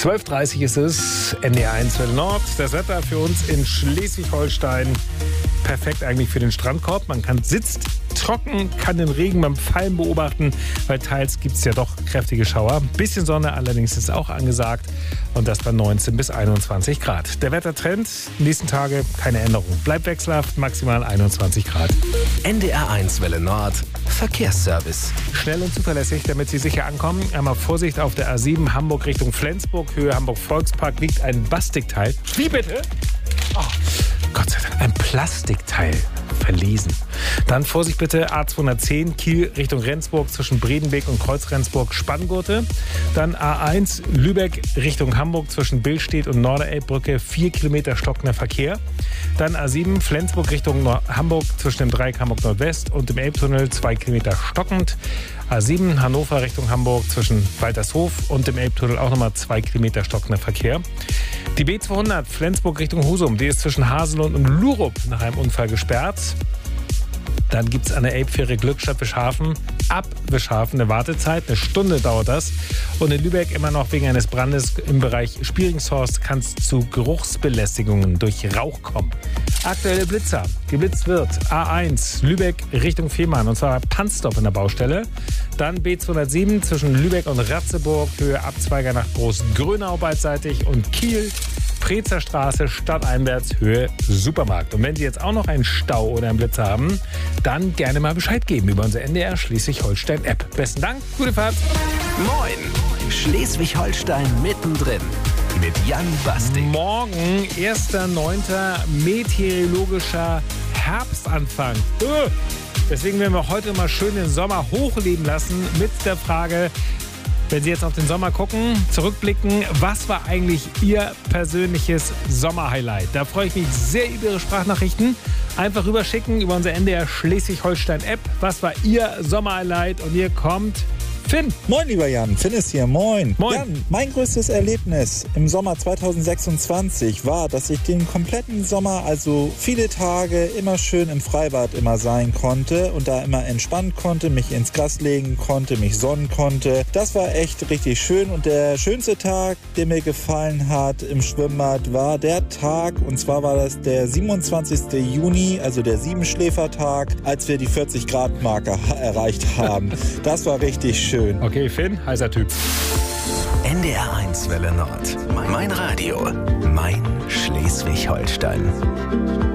12:30 ist es, NDR1 Welle Nord. Das Wetter für uns in Schleswig-Holstein perfekt eigentlich für den Strandkorb. Man sitzt trocken, kann den Regen beim Fallen beobachten, weil teils gibt es ja doch kräftige Schauer. Ein bisschen Sonne allerdings ist auch angesagt und das bei 19 bis 21 Grad. Der Wettertrend, nächsten Tage keine Änderung. Bleibt wechselhaft, maximal 21 Grad. NDR1 Welle Nord, Verkehrsservice. Schnell und zuverlässig, damit Sie sicher ankommen. Einmal Vorsicht auf der A7 Hamburg Richtung Flensburg, Höhe Hamburg-Volkspark liegt ein Bastikteil. Wie bitte? Oh, Gott sei Dank, ein Plastikteil verlesen. Dann Vorsicht bitte, A210 Kiel Richtung Rendsburg zwischen Bredenweg und Kreuz-Rendsburg Spanngurte. Dann A1 Lübeck Richtung Hamburg zwischen Billstedt und Norderelbbrücke 4 Kilometer stockender Verkehr. Dann A7 Flensburg Richtung Hamburg zwischen dem Dreieck Hamburg Nordwest und dem Elbtunnel 2 Kilometer stockend. A7 Hannover Richtung Hamburg zwischen Waltershof und dem Elbtunnel auch nochmal 2 Kilometer stockender Verkehr. Die B200 Flensburg Richtung Husum, die ist zwischen Haselund und Lurup nach einem Unfall gesperrt. Dann gibt es an der Elbfähre Glückstadt-Wischhafen ab Wischhafen eine Wartezeit. Eine Stunde dauert das. Und in Lübeck immer noch wegen eines Brandes im Bereich Spieringshorst kann es zu Geruchsbelästigungen durch Rauch kommen. Aktuelle Blitzer. Geblitzt wird A1 Lübeck Richtung Fehmarn und zwar Panzdorf in der Baustelle. Dann B207 zwischen Lübeck und Ratzeburg, Höhe Abzweiger nach Großgrönau beidseitig und Kiel. Prezer Straße, stadteinwärts, Höhe Supermarkt. Und wenn Sie jetzt auch noch einen Stau oder einen Blitzer haben, dann gerne mal Bescheid geben über unsere NDR Schleswig-Holstein-App. Besten Dank, gute Fahrt. Moin, Schleswig-Holstein mittendrin mit Jan Bastik. Morgen, 1.9. meteorologischer Herbstanfang. Deswegen werden wir heute mal schön den Sommer hochleben lassen mit der Frage, wenn Sie jetzt auf den Sommer gucken, zurückblicken, was war eigentlich Ihr persönliches Sommerhighlight? Da freue ich mich sehr über Ihre Sprachnachrichten. Einfach rüberschicken über unsere NDR Schleswig-Holstein-App. Was war Ihr Sommerhighlight? Und hier kommt Finn. Moin, lieber Jan. Finn ist hier. Moin. Moin. Jan, mein größtes Erlebnis im Sommer 2026 war, dass ich den kompletten Sommer, also viele Tage, immer schön im Freibad immer sein konnte und da immer entspannen konnte, mich ins Gras legen konnte, mich sonnen konnte. Das war echt richtig schön und der schönste Tag, der mir gefallen hat im Schwimmbad, war der Tag, und zwar war das der 27. Juni, also der Siebenschläfertag, als wir die 40-Grad-Marke erreicht haben. Das war richtig schön. Okay, Finn, heißer Typ. NDR1 Welle Nord. Mein Radio. Mein Schleswig-Holstein.